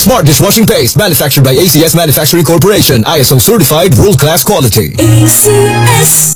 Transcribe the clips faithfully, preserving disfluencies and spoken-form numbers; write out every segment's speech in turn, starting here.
Smart dishwashing paste manufactured by A C S Manufacturing Corporation. I S O certified world-class quality. A C S.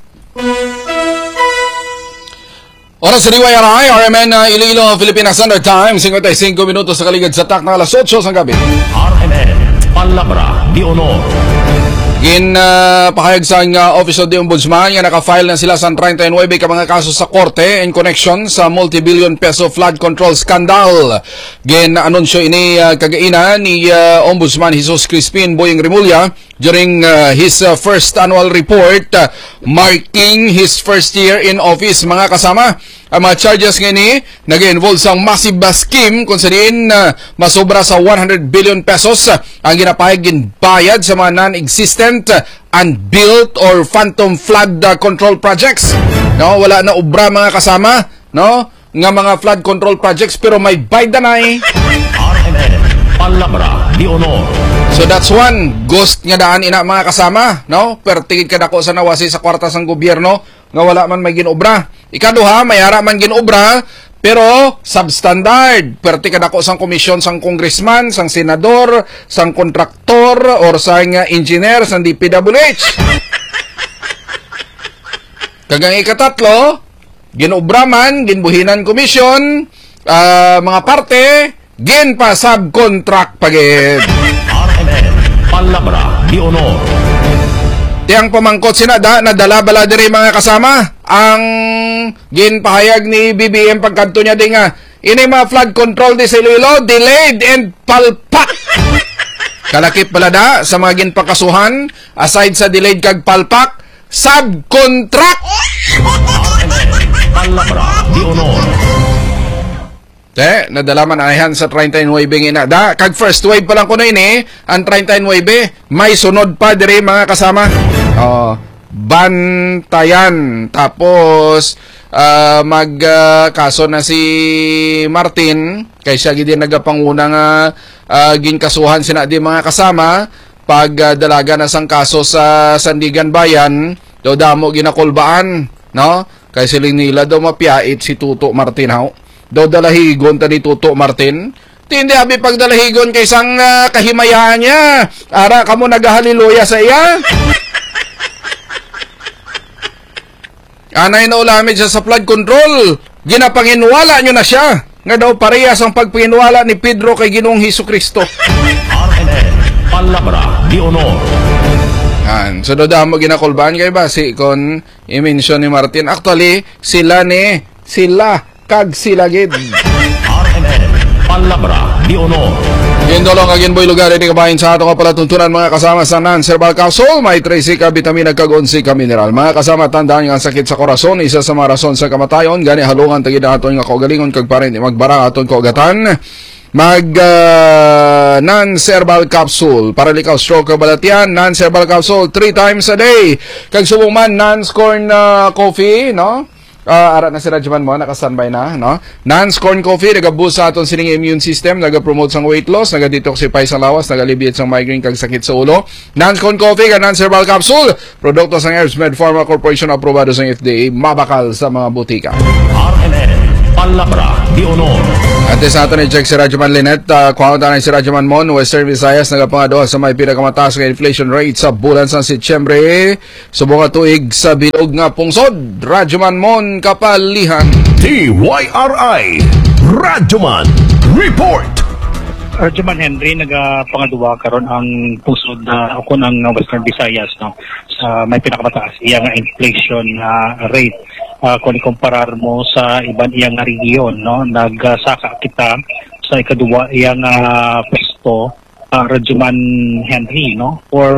Oras sa D Y R I, R M N uh, Iloilo, Philippine Standard Time, fifty-five minutos sa kaligid sa tak na alas otso sa gabi. R M N, Palabra de Honor. Gin uh, pahayag sa uh, Office of the Ombudsman nga naka-file na sila sa thirty-nine ka mga kaso sa korte in connection sa multi-billion peso flood control scandal. Gin anunsyo ini uh, kagaina ni uh, Ombudsman Jesus Crispin Boyeng Remulla during uh, his uh, first annual report uh, marking his first year in office. Mga kasama, ang mga charges ngayon nag-involve sa massive scheme kung saan uh, masobra sa one hundred billion pesos uh, ang ginapahayag ginbayad sa mga non-existent, uh, unbuilt or phantom flood uh, control projects. No, wala na obra mga kasama, no? Nga mga flood control projects pero may bayad na eh. R M N, Palabra de Honor. So that's one ghost nga daan ina mga kasama, no? Pertigid ka dako sa nawasi sa kwarta sang gobyerno nga wala man may ginobra. Ikaduha, mayara man ginobra pero substandard. Perti ka dako sang komisyon sang congressman, sang senador, sang kontraktor or sang engineer sang D P W H. Kagang ikatatlo, ginobra man, ginbuhinan komisyon, uh, mga parte, gin pa subcontract pagid. R M N, Palabra de Honor. Tiyang pamangkot sinada na dala bala diri mga kasama ang ginpahayag ni B B M pagkanto niya di nga ini mga flood control di sa Iloilo delayed and palpak. Kalakip pala da sa mga ginpakasuhan aside sa delayed kag palpak, subcontract. R M N, Palabra de Honor. Te, nadalaman ayahan sa thirty-nine nga da. Kag first wave pa lang ko na ini, ang thirty-nine may sunod pa dire mga kasama. Oh, bantayan. Tapos uh, mag uh, kaso na si Martin kay siya gid nagapanguna nga uh, ginkasuhan sina di mga kasama pag uh, dalaga na sang kaso sa Sandigan Bayan, do damo ginakulbaan, no? Kay siling nila do mapiait si Tuto Martin haw. Daw dalahigon ta ni Tuto Martin. Tindi abi pag dalahigon kay sang uh, kahimayaan niya. Ara kamo nagahaliluya sa iya. Anay na ulamid siya sa flood control. Ginapanginwala nyo na siya. Nga daw parehas ang pagpanginwala ni Pedro kay Ginoong Hesukristo. R M N, Palabra de Honor. Yan. So do mo ginakulbaan kay ba si kon i-mention ni Martin. Actually sila ni sila kag silagid. R M N, Palabra de Honor. Yan dolong agin boy lugar ini kabahin sa ato nga palatuntunan mga kasama sa non-cerebral capsule. May trace ka vitamina kag onse ka mineral. Mga kasama tandaan nga sakit sa korason isa sa mga rason sa kamatayon. Gani halungan tagid aton nga kaugalingon kag parin magbara aton kaugatan. Mag uh, non-cerebral capsule para likaw stroke o balatian. Non-cerebral capsule three times a day. Kag subong man non-scorn uh, coffee, no? Uh, arat na si Radyoman mo, naka-standby na, no? Non-scorn coffee, nag-boost sa aton sining immune system, nag-promote sang weight loss, nag-detoxify sang lawas, nag-alleviate sang migraine kag sakit sa ulo. Non-scorn coffee, ka non-cerebral capsule, produkto sang Herbsmed Pharma Corporation, aprobado sang F D A, mabakal sa mga butika. R M N, Palabra de Honor. At sa aton i-check si Radyoman Linet, uh, kuha na si Radyoman Mon, Western Visayas, nagapangadoha sa may pinakamataas ng inflation rate sa bulan sa Setyembre, subong nga tuig sa bilog nga pungsod. Radyoman Mon, kapalihan. D Y R I, Radyoman Report. Radyoman Henry, nagapangaduwa karon ang pusod na uh, ako ng Western Visayas, no? Sa may pinakamataas iya nga inflation uh, rate. Uh, kung ikumparar mo sa ibang iyang region, no? Nagsaka kita sa ikaduwa iyang uh, pwesto, uh, Radyoman Henry, no? For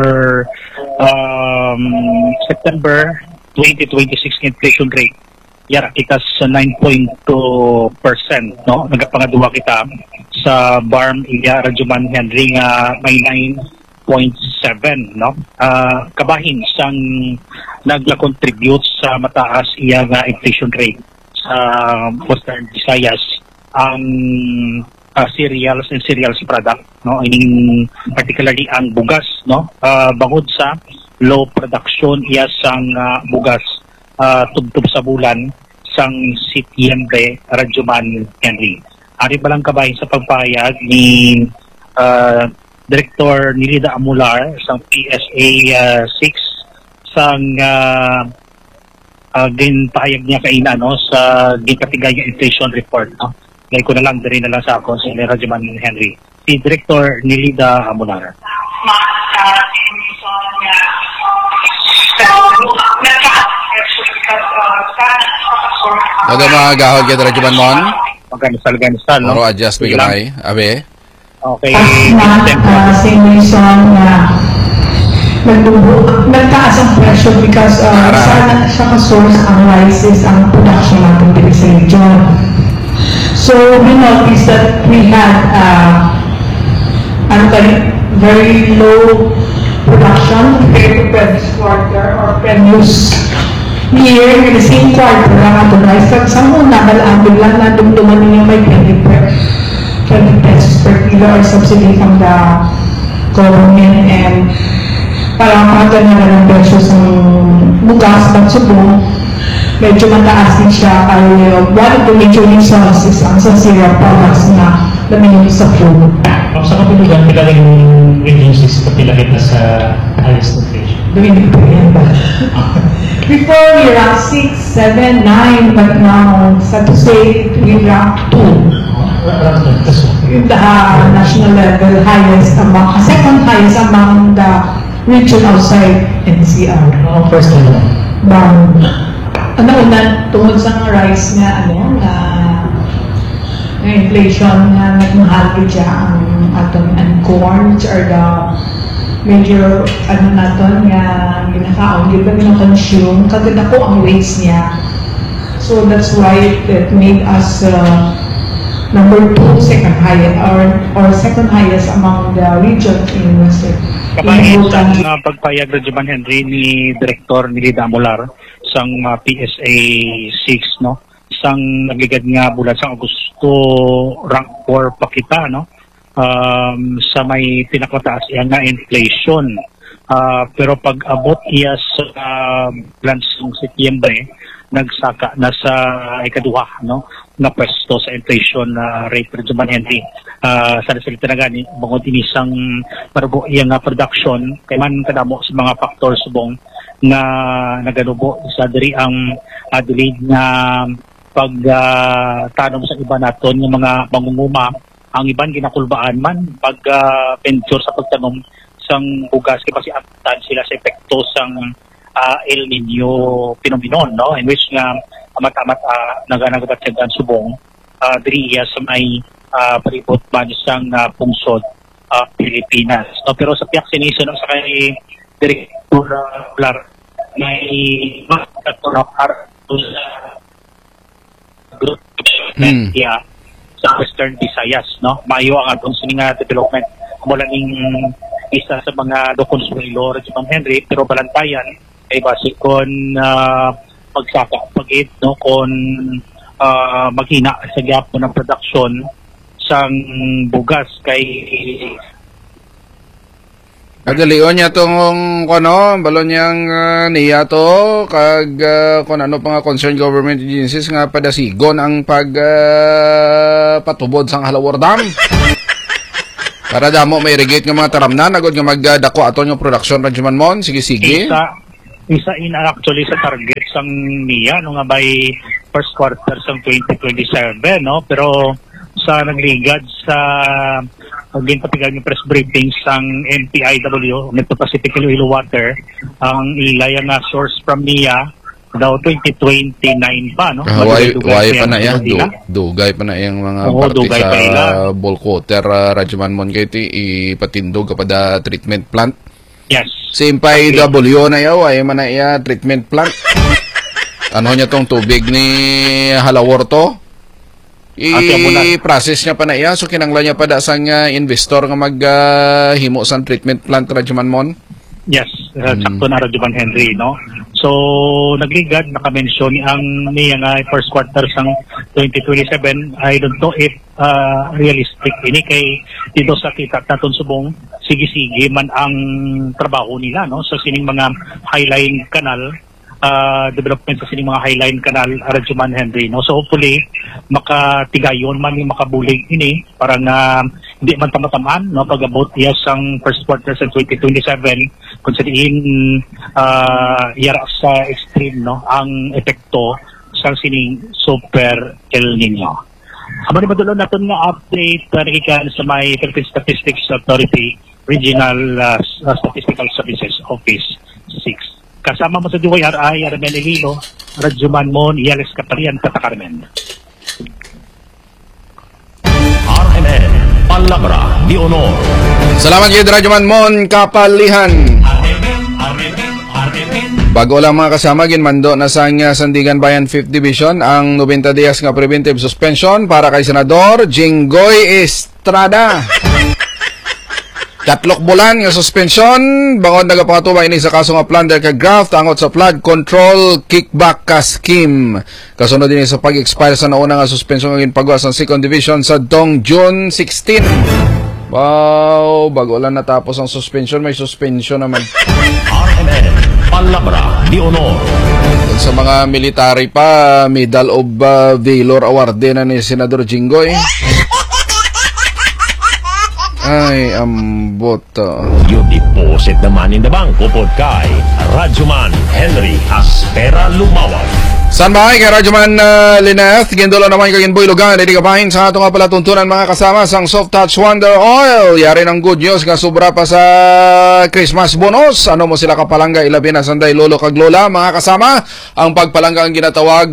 um, September twenty twenty-six inflation rate, yara kita sa nine point two percent, no? Nagapangaduwa kita sa B A R M iya Radyoman Henry nga may nine point seven, no? Uh, kabahin sang nagla-contribute sa mataas iya nga inflation rate sa Western Visayas ang uh, cereals and cereals product, no? Ining particularly ang bugas, no? Uh, bangod sa low production iya sang uh, bugas uh, tubtob sa bulan sang Setyembre, Radyoman Henry. Ari ba lang kabahin sa pagpayag ni uh, Director Nilida Amular sa P S A uh, six sang uh, uh, ginpahayag niya kaina no sa gikatigay nga inflation report no. Ngay ko na lang diri na lang sa ako si Rajaman Henry. Si Director Nilida Amular. Daga mga gahod kay Rajaman Mon. Magkanisal-ganisal no. Oro adjust mi gamay. Abe. Okay. Uh, same reason na nagtaas ang pressure because uh, sa, sa ka-source ang rises ang production natin dito sa region. So we noticed that we had uh, ano tayo, very low production compared to previous quarter or previous year in the same quarter ang ato rice. Sa muna, balaan biglang na dumduman niya may twenty pesos per kilo or subsidy from the government and parang mga ganyan na ng pesos ng bugas at subong medyo mataas din siya kay uh, one of the major resources ang sa cereal products na lamin sa food. Um, sa kapulugan, pilaling reduces kapilagit na sa highest inflation. Doing ito yan ba? Before we rank six, seven, nine, but now, sad to say, we rank two. In the uh, national level, highest among, uh, second highest among the region outside N C R. Oh, first one naman. Bang, ano una, tungkol sa rice nga, ano, na, na inflation nga nagmahal siya ang aton and corn, which are the major, ano naton, nga ginakaon, di ba ginakonsume, kaganda ko ang weights niya. So that's why it made us uh, number two, second highest, or, or second highest among the regions in Western. Kapahit ang uh, pagpayag Rajaman Henry ni Director Nilida Amular sang uh, P S A six no, sang nagligad nga bulan sa Agosto rank four pa kita no, um, sa may pinakataas iya nga inflation. Uh, pero pag abot iya sa uh, bulan sa Setyembre, nagsaka na sa ikaduha no na pwesto sa inflation uh, rate Rajaman Henry. Uh, sa resulta na gani bangod inisang marbo iya nga production kay man kadamo sa mga factor subong na naganubo sa diri ang uh, delayed nga pag uh, tanong sa iba naton yung mga mangunguma ang iban ginakulbaan man pag uh, venture sa pagtanom sang bugas kay kasi aptan sila sa epekto sang uh, El Nino phenomenon no in which nga amat-amat uh, naganagabat sa gan subong uh, diri iya sa may uh, palibot man sang uh, pungsod uh, Pilipinas no pero sa piyak sinisyon sa kay Director Lar may Director of Art group Hmm. yeah, sa Western Visayas no mayo ang atong sininga development mula ning isa sa mga dokonsuelo Rajaman Henry pero balantayan ay base kon uh, pagsaka pagit no kon uh, maghina sa gyapon ng production sang bugas kay Kadalion niya tong ano, balon niyang uh, niya to kag uh, kung ano pa nga concerned government agencies nga padasigon ang pag uh, patubod sang Halawar Dam. Para damo may irrigate nga mga taramnan agod nga magdako aton yung production Rajaman Mon. Sige sige. isa isa in actually sa target sang niya no nga by first quarter sang twenty twenty-seven no pero sa nagligad sa pagling patigal ng press briefing sang M P I W, Metro Pacific Iloilo Water, ang ilay na source from N I A daw twenty twenty-nine pa, no? Uh, why why pa na yan? Du, dugay pa na yung mga Oo, parte dugay sa pa ila. bulk water uh, Rajaman Mon kay ti ipatindog kapada treatment plant. Yes. Same pa okay. W na yaw ay man na iya treatment plant. Ano niya tong tubig ni Halawar to? I-process niya pa na iya. So, kinanglan niya pa da sang uh, investor nga maghimo uh, sa treatment plant Rajaman Mon? Yes, uh, hmm. sakto na Rajaman Henry, no? So, nagligad, nakamention ang niya nga first quarter sang twenty twenty-seven. I don't know if uh, realistic ini kay dito sa kita naton subong sige-sige man ang trabaho nila, no? Sa sining mga highline canal, Uh, development sa sining mga highline canal Rajaman Henry no so hopefully makatigayon man yung makabulig ini para nga hindi man tamatamaan no pag-abot iya sang first quarter sa twenty twenty-seven kung sa diin uh, yara sa extreme no ang epekto sa sining Super El Nino. Amo ni madulon naton nga update uh, nagikan sa may Philippine Statistics Authority Regional uh, Statistical Services Office six. Kasama mo sa D Y R I, Armel Elilo, Radyoman Mon, Yales Catarian, Tata Carmen. R M N, Palabra de Honor. Salamat kayo, Radyoman Mon, Kapalihan. Bago lang mga kasama, ginmando na sa Sandigan Bayan fifth Division ang ninety days nga preventive suspension para kay Senador Jinggoy Estrada. Tatlok bulan nga suspension bangod nagapangatuwa ini sa kaso nga plunder kag graft angot sa flood control kickback ka scheme. Kasunod din sa pag-expire sa nauna nga suspension nga ginpagawa sa second division sa dong June sixteen. Wow, bago lang natapos ang suspension, may suspension naman. R M N, Palabra de Honor. Sa mga military pa, Medal of uh, Valor Award din na ni Senador Jinggoy. Ay, ambot. Uh. You deposit the money in the bank upod kay Radyoman Henry Aspera Lumawag. San ba kay Radyoman uh, Lineth? Gindulo naman kagin boy lugar. Hindi kapahin sa ato nga pala tuntunan mga kasama sang Soft Touch Wonder Oil. Yari ng good news nga sobra pa sa Christmas bonus. Ano mo sila kapalangga ilabi na sanday lolo kag lola mga kasama. Ang pagpalangga ang ginatawag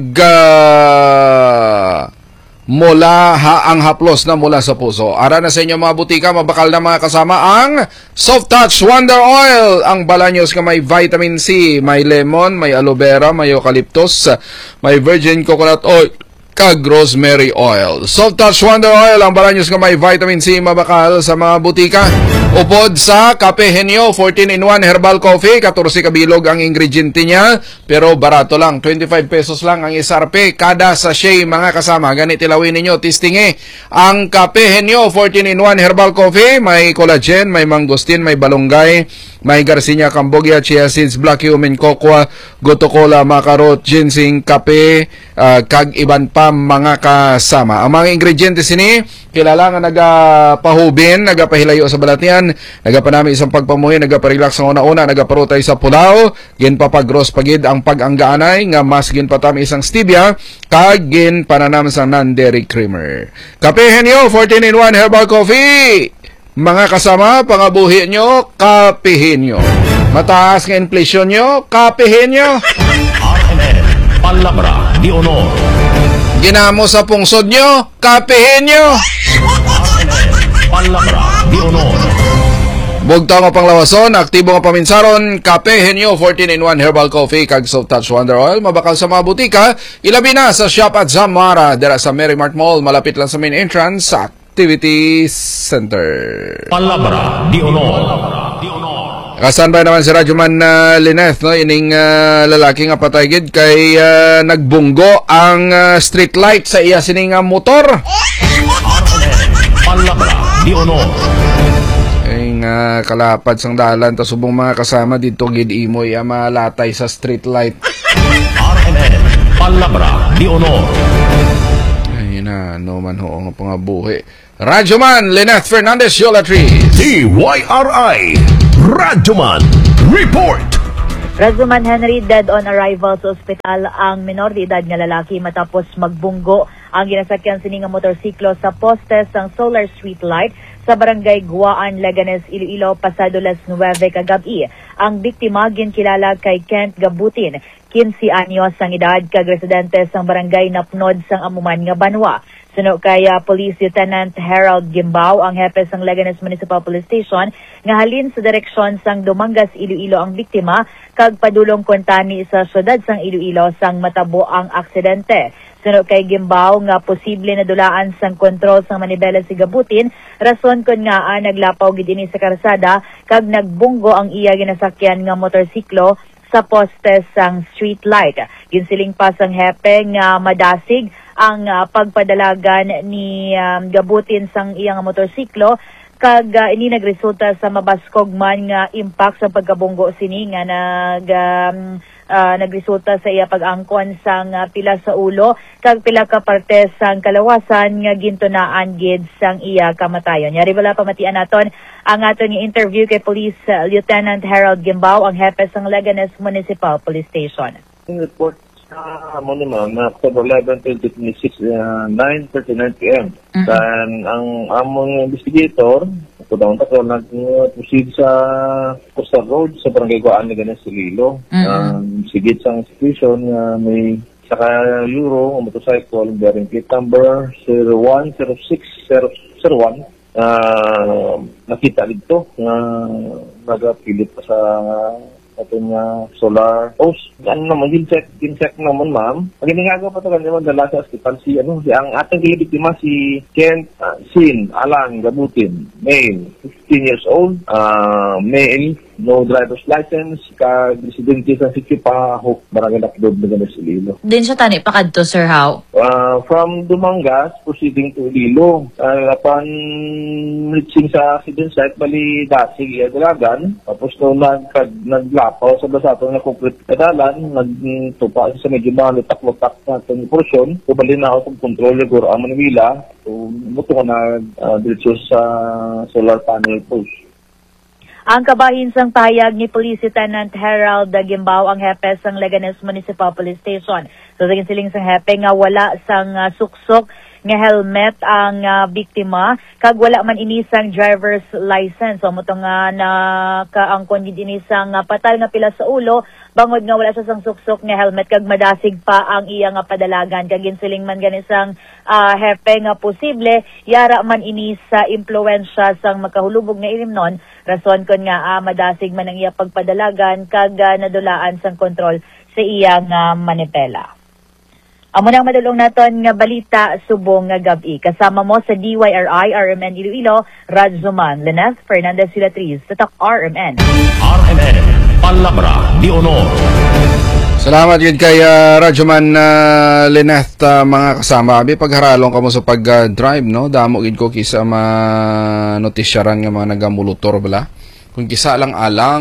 uh, mula ha, ang haplos na mula sa puso. Ara na sa inyo mga butika, mabakal na mga kasama ang Soft Touch Wonder Oil. Ang balanyos nga may vitamin C, may lemon, may aloe vera, may eucalyptus, may virgin coconut oil, kag rosemary oil. Soft Touch Wonder Oil, ang balanyos nga may vitamin C, mabakal sa mga butika. Upod sa Kape Henyo fourteen in one herbal coffee, fourteen kabilog ang ingredient niya, pero barato lang, twenty-five pesos lang ang S R P kada sachet mga kasama. Ganit tilawin ninyo, tistingi ang Kape Henyo fourteen in one herbal coffee, may collagen, may mangosteen, may balunggay, may Garcinia Cambogia, chia seeds, black cumin, cocoa, goto cola, macarot, ginseng, kape, uh, kag iban pa mga kasama. Ang mga ingredientes ini kilala nga nagapahubin, nagapahilayo sa balatyan, nagapanami isang pagpamuhi, nagaparelax ang una-una, nagaparutay sa pulaw, ginpapagros pagid ang pag-anggaanay, nga mas ginpatami isang stevia, kag ginpananam sa non-dairy creamer. Kape Henyo fourteen in one herbal coffee. Mga kasama, pangabuhi nyo, kapihin nyo. Mataas nga inflation nyo, kapihin nyo. R M N, Palabra de Honor. Ginamo sa pungsod nyo, kapihin nyo. R M N, Palabra de Honor. Bugtaw nga panglawason, aktibo nga paminsaron, Kape Henyo fourteen in one herbal coffee, kag Soft Touch Wonder Oil, mabakal sa mga butika, ilabi na sa shop at Zamara, dera sa Merrimart Mall, malapit lang sa main entrance sa Activity Center. Palabra de Honor. Kasanbay naman si Radyoman uh, Lineth, no? Ining uh, lalaki nga patay gid kay uh, nagbunggo ang uh, street light sa iya sining uh, motor. R M N, Palabra de Honor. Ay nga kalapad sang dalan ta subong mga kasama dito gid imoy uh, malatay sa street light. R M N, Palabra de Honor. Ay na, no man ho nga pangabuhi. Radyoman Lineth Fernandez Yolatri. D Y R I, Radyoman Report. Radyoman Henry, dead on arrival sa ospital ang menor de edad nga lalaki matapos magbunggo ang ginasakyan sining nga motorsiklo sa poste sang solar street light sa barangay Guaan, Leganes, Iloilo, pasado las nuwebe kagabi. Ang biktima ginkilala kay Kent Gabutin, fifteen anyos ang edad, kag residente sang barangay Napnod sang Amuman nga Banwa. Suno kay uh, Police Lieutenant Harold Gimbao, ang hepe sang Leganes Municipal Police Station, nga halin sa direksyon sang Dumangas, Iloilo ang biktima, kag padulong kuntani sa syudad sang Iloilo sang matabo ang aksidente. Suno kay Gimbao nga posible na dulaan sang kontrol sang manibela si Gabutin, rason kun nga uh, naglapaw gid ini sa karsada, kag nagbunggo ang iya ginasakyan nga motorsiklo sa poste sang street light. Ginsiling pa sang hepe nga madasig ang uh, pagpadalagan ni um, Gabutin sang iyang motorsiklo, kag uh, ini nagresulta sa mabaskog man nga impact sa pagkabunggo sini nga nag um, uh, nagresulta sa iya pag-angkon sang uh, pila sa ulo kag pila ka parte sang kalawasan nga gintunaan gid sang iya kamatayon. Yari wala pamatian naton ang aton nga interview kay Police uh, Lieutenant Harold Gimbao, ang hepe sang Leganes Municipal Police Station. Report sa mo naman na October eleventh, twenty twenty-six, uh, nine thirty-nine p m Mm-hmm. Dan ang among investigator, ako daw ito, nag-proceed sa Coastal Road sa Barangay Guaan, Leganes, Iloilo. Mm-hmm. Um, sigit sa situation na uh, may saka Euro, ang motorcycle, bearing plate number zero one zero six zero zero one. Uh, nakita dito na uh, nagapilit pa sa ating uh, solar post. Ano naman, gincheck, gincheck naman, ma'am. Ang ginagawa pa ito kanina, dala sa hospital si, ano, si ang ating kilibiktima, si Kent uh, Sin Alan Gabutin, male, fifteen years old, uh, male, no driver's license, ka-residente sa Sikipa, Hope, Barangay Nakdob, Leganes, Iloilo. Din siya tani pa kadto, Sir, how? Uh, from Dumangas, proceeding to Iloilo. Uh, upon reaching sa accident site, bali dasig iadalagan, tapos no, nag, naglapaw sa basato na concrete kadalan, nagtupa sa medyo malitak-lutak na itong portion, so bali na out of control siguro ang Manila, so buto ko na uh, dito sa solar panel post. Ang kabahin sang pahayag ni Police Lieutenant Harold Gimbao, ang hepe sang Leganes Municipal Police Station. So sa siling sang hepe nga wala sang uh, suksok nga helmet ang uh, biktima, kag wala man inisang driver's license. So moto nga na kaangkon gid inisang uh, patal nga pila sa ulo, bangod nga wala sa sang suksok nga helmet, kag madasig pa ang iya nga padalagan. Kag ginsiling man ganisang uh, hepe nga posible yara man ini sa impluwensya sang makahulubog nga ilimnon, rason kon nga uh, madasig man ang iya pagpadalagan kag uh, nadulaan sang kontrol sa iyang uh, manipela. Amo nang madulong naton nga balita subong nga gabi. Kasama mo sa D Y R I R M N Iloilo, Radzuman, Lineth Fernandez Silatriz, Tatak R M N. R M N, Palabra de Honor. Salamat yun kay uh, Radzuman uh, Lineth, uh, mga kasama. Abi pagharalong kamo sa pag-drive, uh, no? Damo gid ko kisa ma-notisyaran nga mga nagamulutor bala. Kung kisa lang alang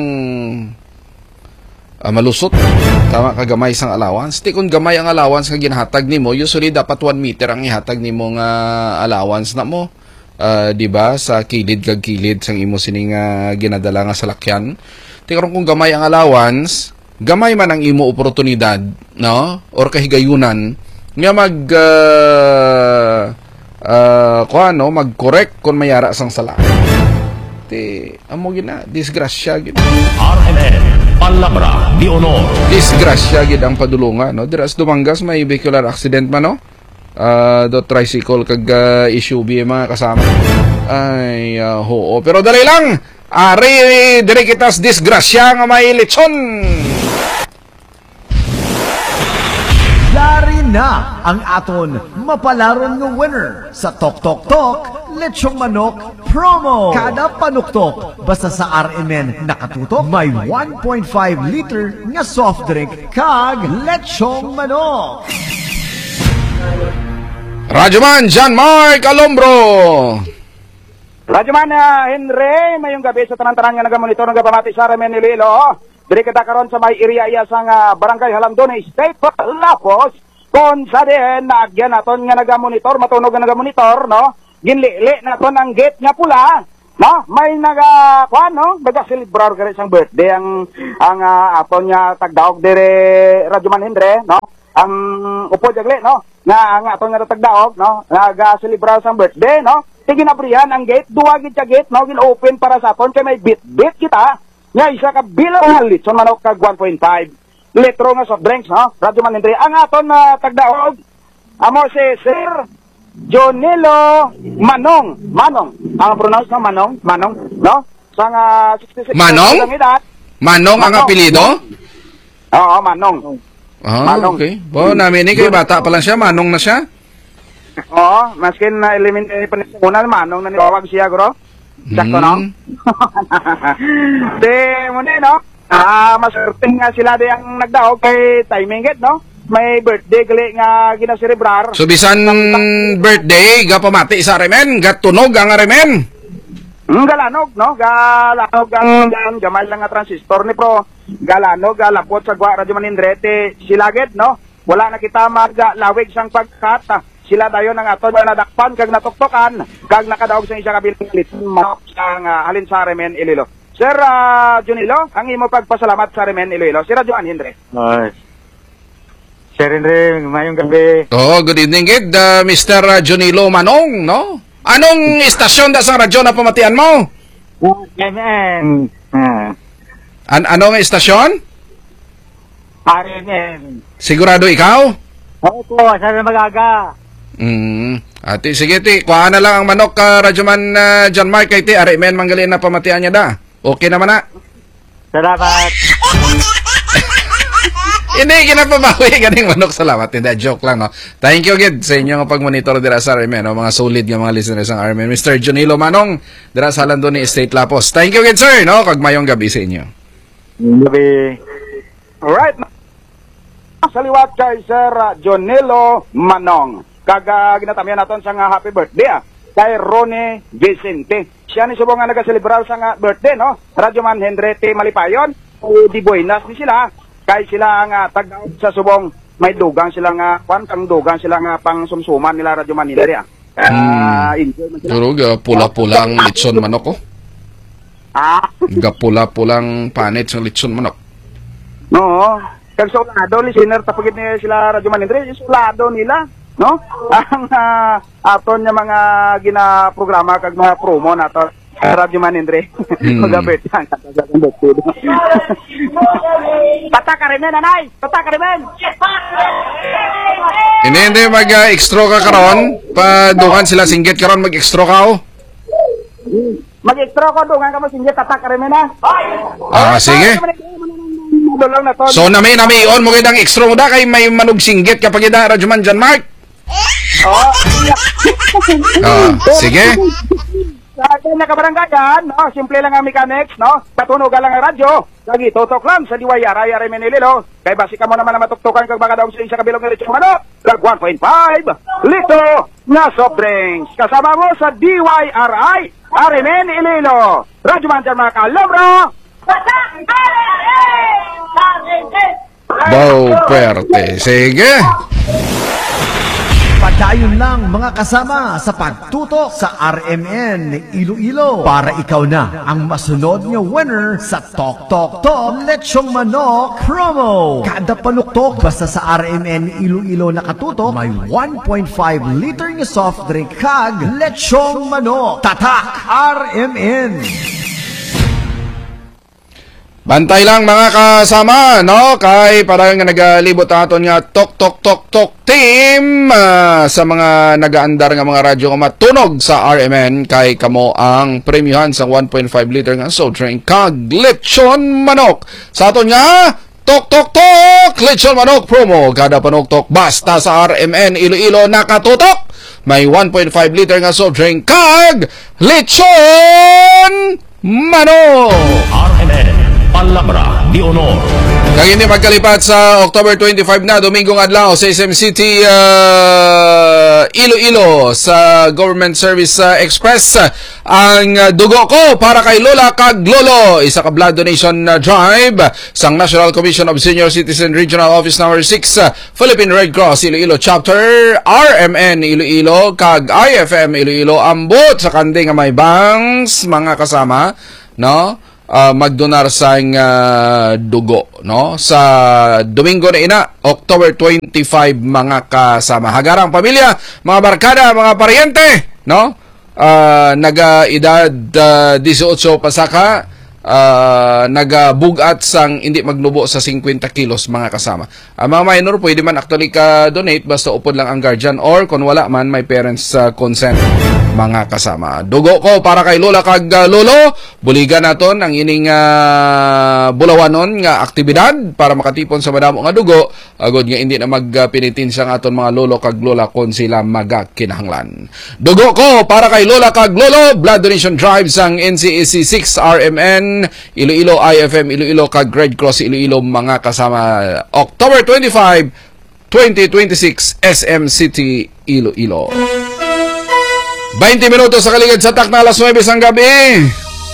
uh, malusot, tama kagamay sang allowance. Di kung gamay ang allowance nga ginahatag nimo, usually dapat one meter ang ihatag nimo nga allowance na mo. Uh, di ba sa kilid kag kilid sang imo sining uh, ginadala nga salakyan. Di karon kung gamay ang allowance, gamay man ang imo oportunidad, no? Or kahigayunan nga mag uh, uh, kuano mag-correct kung mayara sang sala. Ti amo gina disgrasya gid. R M N, Palabra de Honor. Disgrasya gid ang padulungan, no? Diras Dumangas may vehicular accident man, no? Uh, do tricycle kag uh, S U V mga kasama. Ay uh, hoo, pero dali lang. Ari dire kitas disgrasya nga may lechon. Dari na ang aton mapalaron ng winner sa Tok Tok Tok Lechong Manok promo. Kada panuktok basta sa R M N nakatutok may one point five liter nga soft drink kag Lechong Manok. Radyoman John Mark Alombro. Radyoman uh, Henry, mayong gabi sa tanan-tanan nga nagamonitor nga pamati sa R M N Iloilo. Diri kita karon sa may area iya sang uh, Barangay Halamdon State Lapos, kon sa din nagyan naton nga nagamonitor, matunog nga nagamonitor, no? Ginlili naton ang gate nga pula, no? May naga kuan, no? Naga-celebrar kare sang birthday ang ang uh, aton nga tagdaog dire Radyoman Henry, no? Ang upo jagli, no? Nga ang aton nga tagdaog, no? Naga-celebrar sang birthday, no? Tiginabrihan ang gate, duwa gid ka gate, no? Gin-open para sa aton kay may bit-bit kita. Nga isa ka bilang halit sa manok kag one point five litro nga soft drinks, no? Radyoman Henry. Ang aton na uh, tagdaog, amo si Sir Jonilo Manong. Manong. Ang pronounce na Manong. Manong, no? Sa nga uh, sixty-six Manong? Manong? Manong ang apelido? Oo, Manong. Ah, Manong. Okay. Bo, namin ni kay bata pa lang siya, Manong na siya. Oo, maskin na uh, elementary pa niya muna, Manong na nitawag siya, bro. Sakto, no? Di, muna, no? Ah, masarting nga sila di ang nagdaog kay timing it, no? May birthday gali nga ginaserebrar. So, bisan birthday, ga pamati sa R M N, ga tunog ang R M N. Mm, galanog, no? Galanog ang, ang gamal lang nga transistor ni Pro. Galanog, galapot sa gwa radyo manindrete silaged, no? Wala na kita maglawig sang pagkat. Sila dayon ang aton nga nadakpan kag natuktokan kag nakadaog sa isa kabilang lit sang uh, halin sa Remen Iloilo. Sir uh, Junilo, ang imo pagpasalamat sa Remen Iloilo. Sir Juan Hendre. Ay. Sir Hendre, mayong gabi. Oh, good evening, kid. Uh, Mister Junilo Manong, no? Anong istasyon da sa radyo na pamatian mo? M N. Uh. An anong istasyon? R M N. Sigurado ikaw? Opo, sana magaga. Mm. Ati, sige, ti. Kuha na lang ang manok ka, uh, Radyoman uh, John Mark, kay ti. Ari, men, manggalin na pamatian niya da. Okay naman na. Salamat. Hindi, kinapabawi. Ganing manok, salamat. Hindi, joke lang, no? Thank you, Gid, sa inyo nga pag-monitor dira sa R M N, no? Mga solid nga mga listeners ng R M N. Mister Junilo Manong, dira sa Lando ni Estate Lapos. Thank you, Gid, sir, no? Kagmayong gabi sa inyo. Gabi. Alright. Sa liwat kay Sir Junilo Manong. Kaga ginatamian naton sa nga happy birthday, ah, kay Ronnie Vicente. Siya ni subong nga nagaselebrar sa nga birthday, no? Radyoman Hendrete Malipayon, o di buenas ni sila. Kay sila nga tagdaog sa subong may dugang sila nga kwan kang dugang sila nga pang sumsuman nila Radyoman nila dia. Ah, uh, enjoy man sila. Durog, uh, pula-pulang litson manok, oh. Ah, gapula-pulang panit sa litson manok. No, kag sa ulado listener tapagid ni sila Radyoman Hendrete, ulado nila, no? Ang uh, aton nga mga gina-programa kag mga promo nato Radyoman Hendrete. Magabit ang katagang doktor. Tata Karimen, nanay! Tata Karimen! Hindi, hindi, mag-extra ka karon. Padungan sila singgit karon, mag-extra ka, oh. Mag-extra ko, dungan ka mo singgit, Tata Karimen, ha? Ah, sige. So, nami, nami, on mo kitang extra mo da, kay may manog singgit kapag ida, Radyoman John Mark. Oh, ah, sige. Sa atin na kabaranggayan, no, simple lang ang mechanics, no, patunugan lang ang radyo, lagi tutok lang sa diway aray aray Menililo, kay basi ka mo naman na matuktukan kag mga daog sa isa kabilong ng lechong manok, lag one point five litro na soft drinks, kasama mo sa D Y R I, aray Menililo, Radyoman John Mark Alabra, Bow perte, sige. Padayon lang mga kasama sa pagtutok sa R M N Iloilo para ikaw na ang masunod nga winner sa Tok Tok Tok Lechong Manok promo. Kada panuktok basta sa R M N Iloilo nakatutok may one point five liter nga soft drink kag Lechong Manok. Tatak R M N. Bantay lang mga kasama, no? Kay parang nga nagalibot aton nga Tok Tok Tok Tok team uh, sa mga nagaandar nga mga radyo nga matunog sa R M N kay kamo ang premiuhan sa one point five liter nga soft drink kag Lechon Manok. Sa aton nga Tok Tok Tok Lechon Manok promo, kada panuktok basta sa R M N Iloilo nakatutok may one point five liter nga soft drink kag Lechon Manok. R M N Palabra de Honor. Kag hindi magkalipat sa October twenty-five na, Domingong adlaw sa S M City uh, Iloilo sa Government Service uh, Express uh, ang uh, dugo ko para kay Lola kag Lolo, isa ka blood donation uh, drive sang National Commission of Senior Citizen Regional Office number six uh, Philippine Red Cross Iloilo Chapter, R M N Iloilo kag I F M Iloilo ambot sa kandi nga may bangs mga kasama, no? Uh, magdonar sa uh, dugo, no, sa Domingo na ina October twenty-five mga kasama. Hagarang pamilya, mga barkada, mga paryente, no, uh, naga-edad uh, eighteen pasaka, uh, nagabugat sang hindi magnubo sa fifty kilos mga kasama. Ang uh, mga minor pwede man actually ka donate basta upod lang ang guardian or kung wala man may parents uh, consent mga kasama. Dugo ko para kay Lola kag uh, Lolo, buligan naton ang ining uh, bulawanon nga aktibidad para makatipon sa madamo nga dugo agod nga hindi na magpinitin uh, sa aton mga lolo kag lola kon sila magakinahanglan. Dugo ko para kay Lola kag Lolo, blood donation drive sang N C A C six R M N Iloilo, I F M Iloilo kag Red Cross Iloilo mga kasama. October twenty-five, twenty twenty-six S M City Iloilo. twenty minutos sa kaligid sa tak na alas nuwebe sang gabi.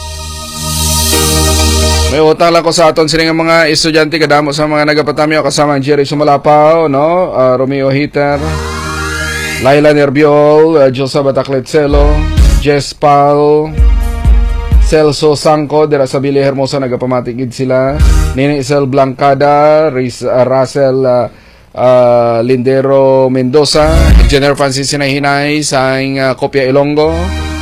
May utang lang ko sa aton sining mga estudyante kadamo sa mga nagapatamyo kasama ang Jerry Sumalapaw, no? Uh, Romeo Hitter, Laila Nerbiol, uh, Josa Batacletzelo, Jess Pal, Celso Sangco, dira sa Billy Hermosa nagapamatigid sila. Nini Isel Blancada, Riz, uh, Russell uh, uh, Lindero Mendoza, Engineer Francis Sinahinay sa uh, Kopia Ilonggo,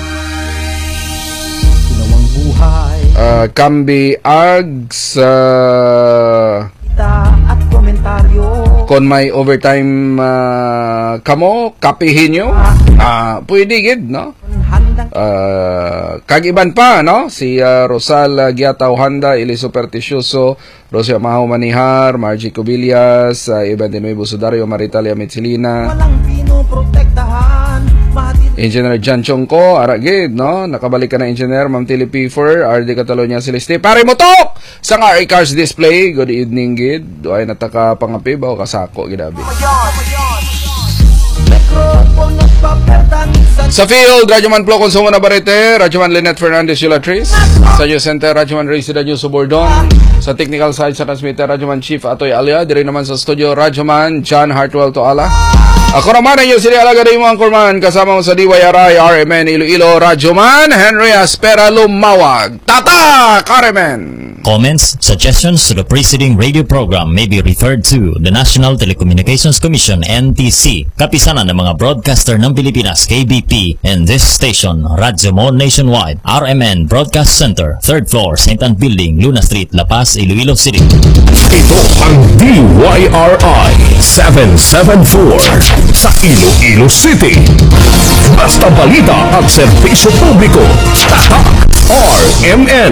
Uh, Cambi Args uh, at komentaryo kon may overtime uh, kamo kapihin nyo uh, pwede gid no uh, kagiban pa no si uh, Rosal Giataw Handa, Ili Supersticioso, Rosia Maho Manihar, Margie Cubillas, uh, Ivan de Nuevo Sudario, Maritalia Mitsilina, Engineer John Chongko, Aragid, no? Nakabalik ka na, Engineer Ma'am Tilly Pifer, R D Catalonia Celeste. Pare mo to! Sa R A Cars Display, good evening, gid. Doay nataka pangapi ba o kasako, gidabi. Sa field, Radyoman Plo Consumo Navarrete, Radyoman Lynette Fernandez Yulatriz, sa News Center, Radyoman Reyes Danyo Subordon, sa technical side sa transmitter, Radyoman Chief Atoy Alia, diri naman sa studio, Radyoman John Hartwell Toala. Ako naman ang iyo sila alaga mo ang kurman kasama mo sa D Y R I R M N Iloilo, Radyoman Henry Aspera Lumawag. Tata Karemen! Comments, suggestions to the preceding radio program may be referred to the National Telecommunications Commission N T C, kapisanan ng mga broadcaster ng Pilipinas K B P, and this station, Radyomon Nationwide, R M N Broadcast Center, third floor, Saint Anne Building, Luna Street, La Paz, Iloilo City. Ito ang D Y R I seven seven four sa Iloilo City. Basta balita at serbisyo publiko. Tatak R M N.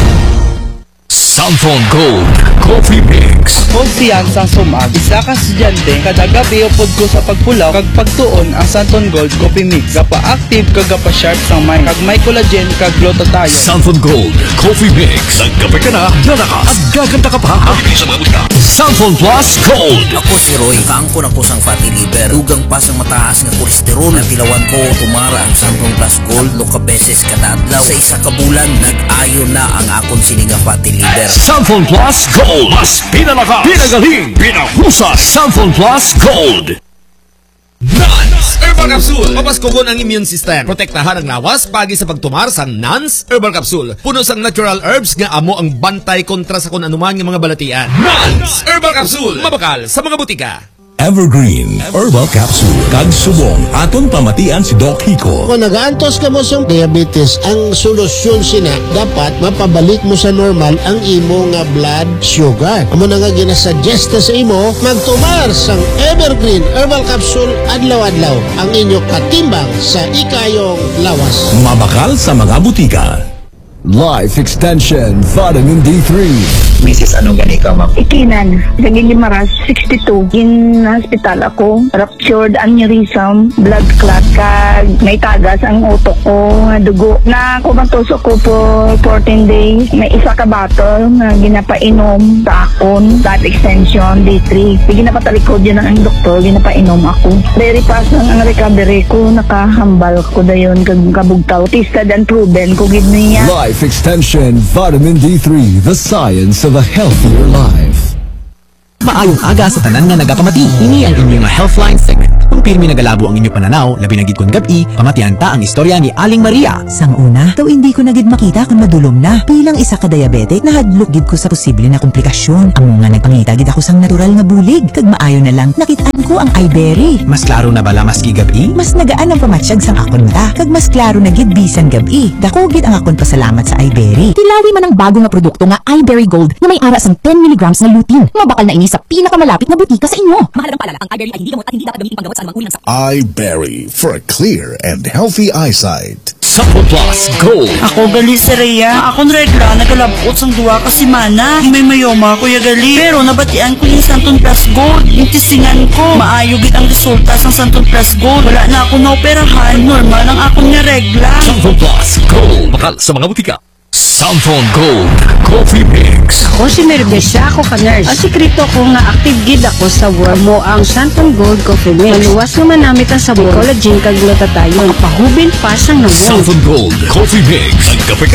Samphon Gold Coffee Mix. Kung siyansang sumag, isa ka estudyante, kada gabi upod ko sa pagpulaw, kag pagtuon ang Samphon Gold Coffee Mix. Gapa-active kag gapa-sharp sang mind. Kag may collagen kag glutathione. Samphon Gold Coffee Mix. Nagkape ka na, dala ka, at gaganda ka pa. Makikinig sa mga musika. Samphon Plus Gold. Ako si Roy, kaangkon ako sang fatty liver. Dugang pa sang mataas nga kolesterol. Natilawan ko, tumara ang Samphon Plus Gold. Loka beses kada adlaw. Sa isa ka bulan, nag-ayo na ang akon sininga fatty liver. Samphon Plus Gold. Mas pinalakas, pinagaling, pinahusas. Samphon Plus Gold. Nans Herbal Capsule. Papaskogon ang immune system. Protektahan ang lawas pagi sa pagtumar sang Nans Herbal Capsule. Puno sang natural herbs nga amo ang bantay kontra sa kun anuman nga mga balatian. Nans Herbal Capsule. Mabakal sa mga butika. Evergreen Herbal Capsule. Kag subong aton pamatian si Doc Hico. Kung nag-aantos ka mo sa diabetes, ang solusyon sina dapat mapabalik mo sa normal ang imo nga blood sugar. Amo na nga ginasuggest sa imo magtumar sang Evergreen Herbal Capsule adlaw-adlaw ang inyo katimbang sa ikayong lawas. Mabakal sa mga butika. Life Extension Vitamin D three. Missus ano gani ka, ma'am? Ikinan, naging maras, sixty-two. In hospital ako, ruptured aneurysm, blood clot, kag may tagas ang utok ko, nga dugo. Na kumatusok ko for fourteen days, may isa ka bottle na ginapainom sa akon, Life Extension D three. Ginapatalikod yun ang doktor, ginapainom ako. Very fast ang, ang recovery ko, nakahambal ko dayon, kag kabugtaw. Tested and proven, kugid niya. Life Extension Vitamin D three, the science of a healthier life. Maayong aga sa tanan nga nagapamati. Ini ang inyong Healthline segment. Kung pirmi nagalabo ang inyong pananaw, labi na gid kon gabi, pamatian ta ang istorya ni Aling Maria. Sang una, daw hindi ko na gid makita kung madulom na. Bilang isa ka diabetic, nahadlok gid ko sa posible na komplikasyon. Amo nga nagpangita gid ako sang natural nga bulig. Kag maayo na lang, nakitaan ko ang iBerry. Mas klaro na bala maski gabi? Mas nagaan ang pamatsyag sang akon mata. Kag mas klaro na gid bisan gabi. Dako gid ang akon pasalamat sa iBerry. Tilali man ang bago nga produkto nga iBerry Gold na may ara sang ten milligrams nga lutein. Mabakal na ini sa pinakamalapit na butika sa inyo. Mahalagang paalala, ang iBerry ay hindi gamot at hindi dapat gamitin panggamot sa anumang uri ng sakit. iBerry for a clear and healthy eyesight. Samphon Plus Gold. Ako gali sa Rhea. Akong regla nagalabot sang duwa ka semana. May mayoma kuya gali. Pero nabatian ko yung Samphon Plus Gold. Yung tisingan ko. Maayo gid ang resulta sang Samphon Plus Gold. Wala na ako naoperahan. Normal ang akong nga regla. Samphon Plus Gold. Bakal sa mga butika. Santon Gold Coffee Mix. Ako si Merbesya, ako ka nurse. Ang sikreto ko nga active gid ako sa work mo ang Santon Gold Coffee Mix. Maluwas naman namit ang sabon, collagen kag glutathione. Pahubin pa sang nawon. Santon Gold Coffee Mix. Ang kape